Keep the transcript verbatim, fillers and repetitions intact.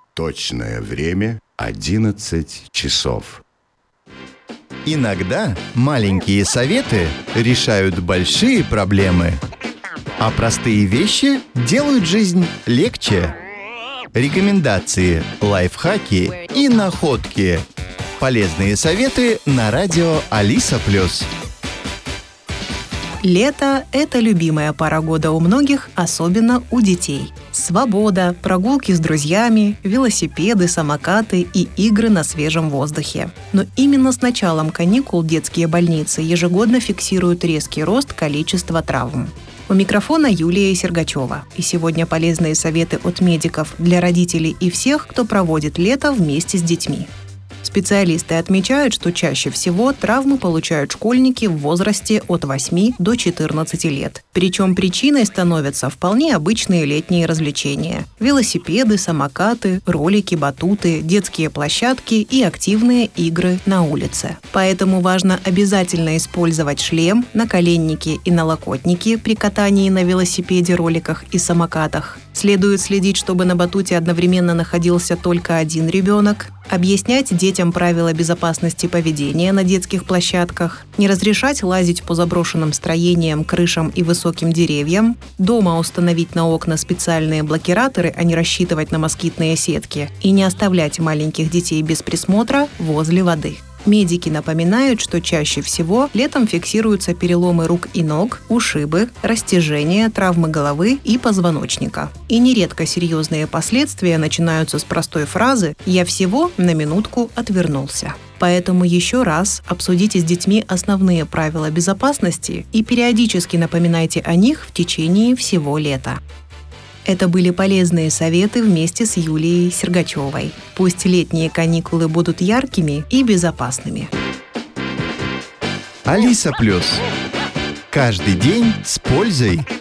Точное время одиннадцать часов. Иногда маленькие советы решают большие проблемы, а простые вещи делают жизнь легче. Рекомендации, лайфхаки и находки. Полезные советы на радио Алиса Плюс. Лето – это любимая пора года у многих, особенно у детей. Свобода, прогулки с друзьями, велосипеды, самокаты и игры на свежем воздухе. Но именно с началом каникул детские больницы ежегодно фиксируют резкий рост количества травм. У микрофона Юлия Сергачева. И сегодня полезные советы от медиков для родителей и всех, кто проводит лето вместе с детьми. Специалисты отмечают, что чаще всего травмы получают школьники в возрасте от восьми до четырнадцати лет. Причем причиной становятся вполне обычные летние развлечения – велосипеды, самокаты, ролики, батуты, детские площадки и активные игры на улице. Поэтому важно обязательно использовать шлем, наколенники и налокотники при катании на велосипеде, роликах и самокатах. Следует следить, чтобы на батуте одновременно находился только один ребенок, объяснять детям правила безопасности поведения на детских площадках, не разрешать лазить по заброшенным строениям, крышам и высоким деревьям, дома установить на окна специальные блокираторы, а не рассчитывать на москитные сетки, и не оставлять маленьких детей без присмотра возле воды. Медики напоминают, что чаще всего летом фиксируются переломы рук и ног, ушибы, растяжения, травмы головы и позвоночника. И нередко серьезные последствия начинаются с простой фразы «я всего на минутку отвернулся». Поэтому еще раз обсудите с детьми основные правила безопасности и периодически напоминайте о них в течение всего лета. Это были полезные советы вместе с Юлией Сергачевой. Пусть летние каникулы будут яркими и безопасными. Алиса Плюс. Каждый день с пользой.